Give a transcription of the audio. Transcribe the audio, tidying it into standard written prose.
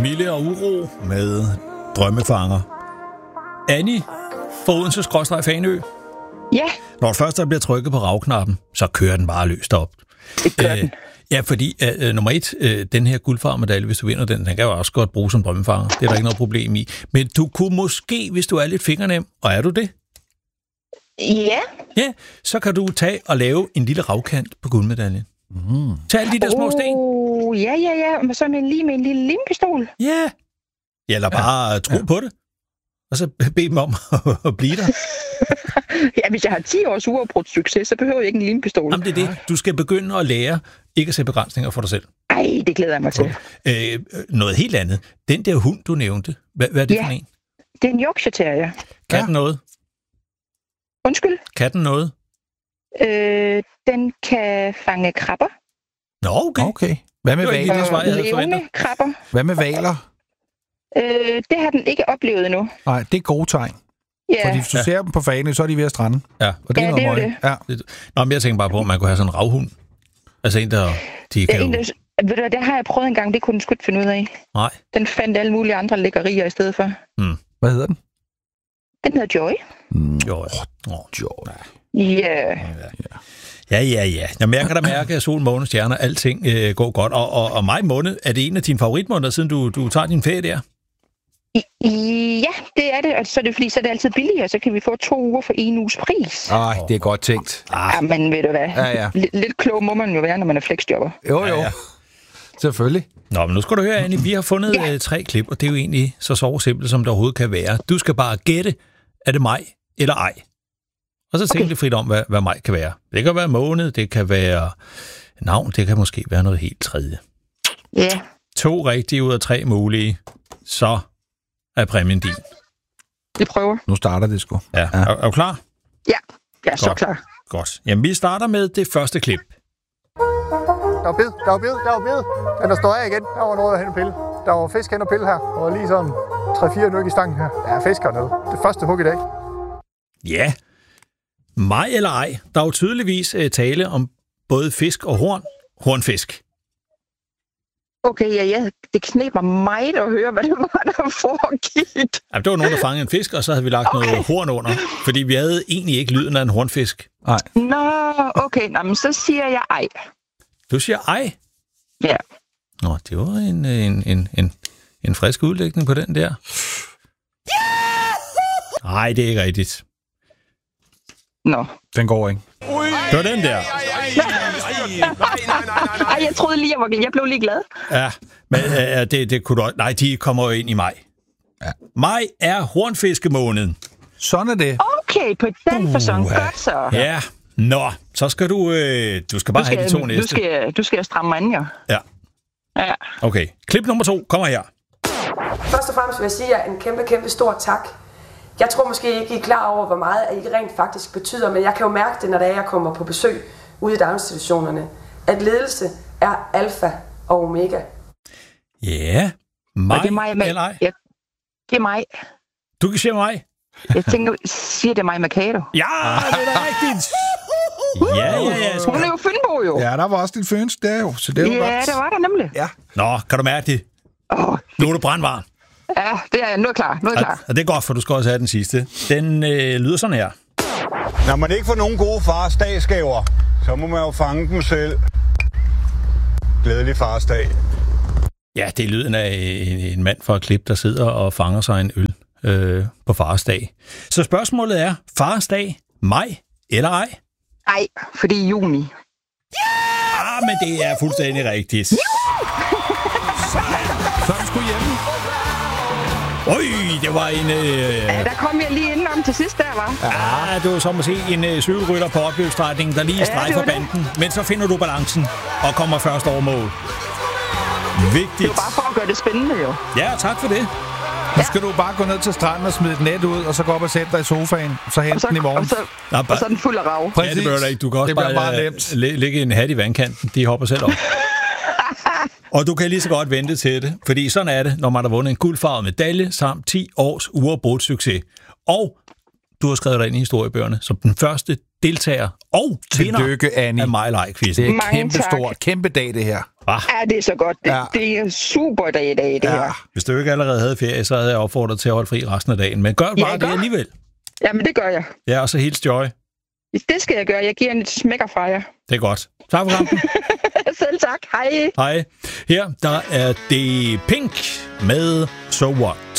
Mille og Uro med Drømmefanger. Annie fra Odense/Fanø. Ja. Når først der bliver trykket på ravknappen, så kører den bare løst op. Det gør den. Ja, fordi nummer 1, den her guldfarmedalje, hvis du vinder den kan jo også godt bruge som drømmefanger. Det er der ikke noget problem i. Men du kunne måske, hvis du er lidt fingernem, og er du det? Ja. Ja, så kan du tage og lave en lille ravkant på guldmedaljen. Tag alle de der små sten. Ja. Men så med en lille limpistol. Ja. Ja, eller bare tro på det. Og så bed dem om at blive der. Ja, hvis jeg har 10 års uafbrudt succes, så behøver jeg ikke en limpistol. Jamen, det er det. Du skal begynde at lære ikke at sætte begrænsninger for dig selv. Ej, det glæder jeg mig til. Noget helt andet. Den der hund, du nævnte, hvad er det for en? Det er en Yorkshire Terrier. Kan den noget? Undskyld? Kan den noget? Den kan fange krabber. Nå, okay. Hvad med valer? Levende krabber. Hvad med valer? Det har den ikke oplevet endnu. Nej, det er gode tegn. Ja. Fordi hvis du ser dem på Fanø, så er de ved at strande. Ja. Og det er noget det. Ja. Nå, men jeg tænker bare på, at man kunne have sådan en ravhund. Altså en, der... Ved du, det har jeg prøvet en gang, det kunne den sgu ikke finde ud af. Nej. Den fandt alle mulige andre lækkerier i stedet for. Hvad hedder den? Den hedder Joy. Joy. Joy. Ja. Ja. Jamen, jeg kan da mærke, at sol, måne, stjerner, alting går godt. Og maj måned, er det en af dine favoritmåneder, siden du tager din ferie der? Ja, det er det. Og så er det fordi, så er det altid billigere. Så kan vi få 2 uger for 1 uges pris. Ej, det er godt tænkt. Ja, men ved du hvad? Ja. Lidt klog må man jo være, når man er flexjobber. Jo. Ja. Selvfølgelig. Nå, men nu skal du høre, Annie. Vi har fundet 3 klip, og det er jo egentlig så simpelt, som det overhovedet kan være. Du skal bare gætte, er det maj eller ej? Og så tænk lidt frit om, hvad maj kan være. Det kan være måned, det kan være navn, det kan måske være noget helt tredje. Ja. 2 rigtige ud af 3 mulige, så er præmien din. Vi prøver. Nu starter det sgu. Ja. Er du klar? Ja, jeg er så klar. Godt. Jamen, vi starter med det første klip. Der var bid. Men der står af igen. Der var noget at hente pille. Der var fisk hen og pille her. Og lige sådan 3-4 nyk i stangen her. Der er fisk hernede. Det første hug i dag. Ja. Maj eller ej? Der er jo tydeligvis tale om både fisk og hornfisk. Okay, ja. Det kneber meget at høre, hvad det var, der foregik. Jamen, det var nogen, der fangede en fisk, og så havde vi lagt noget horn under. Fordi vi havde egentlig ikke lyden af en hornfisk. Nej. Nå, okay. Nå, men så siger jeg ej. Du siger ej? Ja. Nå, det var en frisk udlægning på den der. Nej, det er ikke rigtigt. Nå. Den går ikke. Det var den der. Ej, jeg troede lige, jeg blev lige glad. Ja, men det kunne du... Nej, de kommer jo ind i maj. Ja. Maj er hornfiskemåneden. Sådan er det. Okay, på den fasong. Godt så. Ja. Nå, så skal du skal bare have de 2 næste. Du skal stramme mig an, jo. Ja. Okay, klip nummer 2 kommer her. Først og fremmest vil jeg sige jer en kæmpe stor tak. Jeg tror måske ikke, I er klar over, hvor meget I rent faktisk betyder, men jeg kan jo mærke det, når jeg kommer på besøg ude i daginstitutionerne, at ledelse er alfa og omega. Ja, mig eller ej? Ja, det er mig. Du kan sige mig? Jeg tænker, siger det mig Mercado? Ja, det er rigtigt. Ja. Hun er jo Fynbo, jo. Ja, der var også lidt Fyns der jo, så det er jo godt. Ja, det var der nemlig. Ja. Nå, kan du mærke det? Nu er du brandvarm. Ja, det er jeg. Nu er klar. Og det er godt, for du skal også have den sidste. Den lyder sådan her. Når man ikke får nogen gode farsdagsgaver, så må man jo fange dem selv. Glædelig farsdag. Ja, det er lyden af en mand fra et klip, der sidder og fanger sig en øl på farsdag. Så spørgsmålet er, farsdag, maj eller ej? Ej, fordi juni. Ja, men det er fuldstændig rigtigt. Så er du sgu hjemme. Det var en... Ja, der kom jeg lige indenom til sidst der, var. Ja, det var som at se en cykelrytter på opløbsstrækningen, der lige strejfer banden. Men så finder du balancen og kommer først over mål. Vigtigt. Det var bare for at gøre det spændende, jo. Ja, tak for det. Nu skal du bare gå ned til stranden og smide et net ud, og så gå op og sætte dig i sofaen, så hente den i morgen. Og så er den fuld af rav. Ja, det behøver du ikke. Du kan også bare lægge en hat i vandkanten. De hopper selv op. Og du kan lige så godt vente til det, fordi sådan er det, når man har vundet en guldfarvet medalje samt 10 års uafbrudt succes. Og du har skrevet dig ind i historiebøgerne som den første deltager og vinder af Maj eller ej-quizzen. Det er kæmpe dag, det her. Ah. Ja, det er så godt. Det er en super dag i dag, det her. Hvis du ikke allerede havde ferie, så havde jeg opfordret til at holde fri resten af dagen. Men gør bare det alligevel. Jamen, det gør jeg. Ja, og så hils Joy. Det skal jeg gøre. Jeg giver en et smækker fra jer. Det er godt. Tak for kampen. Selv tak. Hej. Hej. Her, der er det Pink med So What.